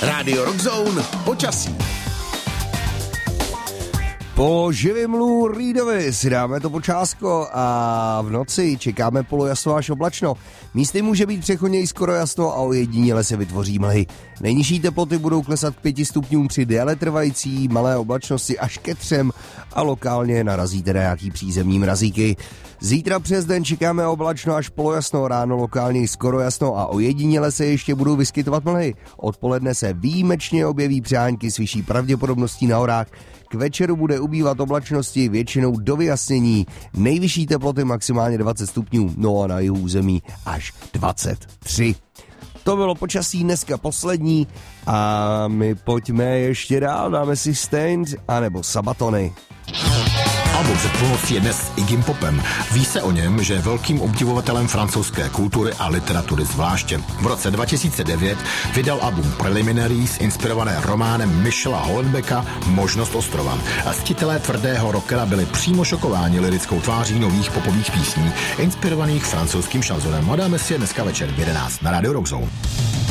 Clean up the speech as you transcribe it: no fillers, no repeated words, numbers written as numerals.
Rádio Rockzone počasí. Po živimlu Reedovi si dáme to počásko a v noci čekáme polojasno až oblačno. Místy může být přechodně i skoro jasno a ojediněle se vytvoří mlhy. Nejnižší teploty budou klesat k 5 stupňům při déle trvající malé oblačnosti až ke 3 a lokálně narazí teda nějaký přízemní mrazíky. Zítra přes den čekáme oblačno až polojasno, ráno lokálně i skoro jasno a ojediněle se ještě budou vyskytovat mlhy. Odpoledne se výjimečně objeví přehánky s vyšší pravděpodobností na horách. K večeru bude ubývat oblačnosti většinou do vyjasnění. Nejvyšší teploty maximálně 20 stupňů, no a na jihu území až 23. To bylo počasí dneska poslední a my pojďme ještě dál, dáme si Stained anebo Sabatony. Album před půlnocí je dnes Iggy Popem. Ví se o něm, že je velkým obdivovatelem francouzské kultury a literatury zvláště. V roce 2009 vydal album Preliminaries, inspirované románem Michela Houellebecqa Možnost ostrova. A ctitelé tvrdého rockera byli přímo šokováni lirickou tváří nových popových písní, inspirovaných francouzským šanzonem. A dáme si je dneska večer v 11 na Radio Rockzone.